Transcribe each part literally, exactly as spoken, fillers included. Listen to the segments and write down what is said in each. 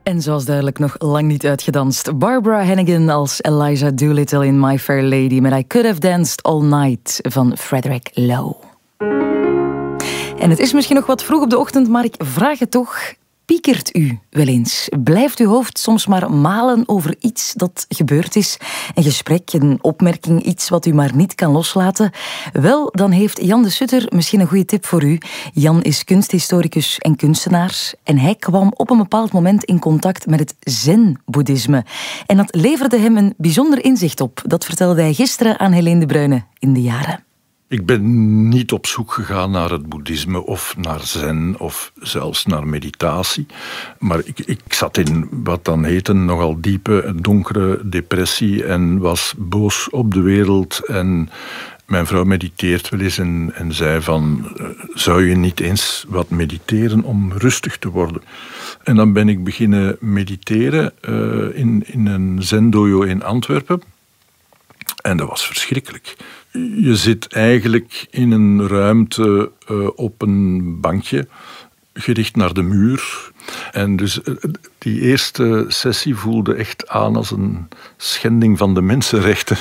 En zoals duidelijk nog lang niet uitgedanst. Barbara Hannigan als Eliza Doolittle in My Fair Lady met I Could Have Danced All Night van Frederick Lowe. En het is misschien nog wat vroeg op de ochtend, maar ik vraag het toch. Piekert u wel eens? Blijft uw hoofd soms maar malen over iets dat gebeurd is? Een gesprek, een opmerking, iets wat u maar niet kan loslaten? Wel, dan heeft Jan de Sutter misschien een goede tip voor u. Jan is kunsthistoricus en kunstenaar en hij kwam op een bepaald moment in contact met het zen-boeddhisme. En dat leverde hem een bijzonder inzicht op. Dat vertelde hij gisteren aan Helene de Bruyne in De Jaren. Ik ben niet op zoek gegaan naar het boeddhisme of naar zen of zelfs naar meditatie. Maar ik, ik zat in wat dan heette nogal diepe, donkere depressie en was boos op de wereld. En mijn vrouw mediteert wel eens en, en zei van, zou je niet eens wat mediteren om rustig te worden? En dan ben ik beginnen mediteren uh, in, in een zen-dojo in Antwerpen. En dat was verschrikkelijk. Je zit eigenlijk in een ruimte uh, op een bankje, gericht naar de muur. En dus uh, die eerste sessie voelde echt aan als een schending van de mensenrechten.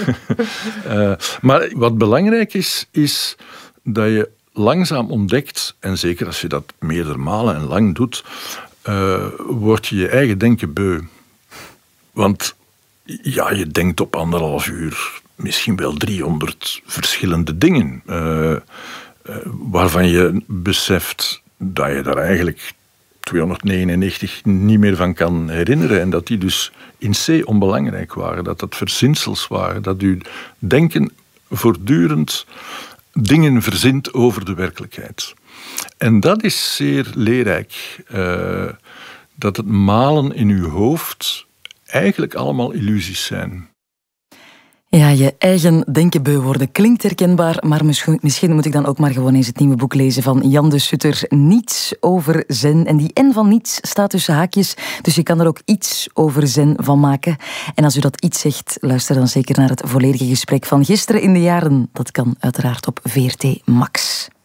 uh, maar wat belangrijk is, is dat je langzaam ontdekt, en zeker als je dat meerdere malen en lang doet, uh, word je je eigen denken beu. Want ja, je denkt op anderhalf uur misschien wel driehonderd verschillende dingen, uh, uh, waarvan je beseft dat je daar eigenlijk tweehonderdnegenennegentig niet meer van kan herinneren en dat die dus in C onbelangrijk waren, dat dat verzinsels waren, dat je denken voortdurend dingen verzint over de werkelijkheid. En dat is zeer leerrijk, uh, dat het malen in uw hoofd eigenlijk allemaal illusies zijn. Ja, je eigen denken beu worden klinkt herkenbaar, maar misschien, misschien moet ik dan ook maar gewoon eens het nieuwe boek lezen van Jan de Sutter, Niets over zen. En die N van niets staat tussen haakjes, dus je kan er ook iets over zen van maken. En als u dat iets zegt, luister dan zeker naar het volledige gesprek van gisteren in De Jaren. Dat kan uiteraard op V R T Max.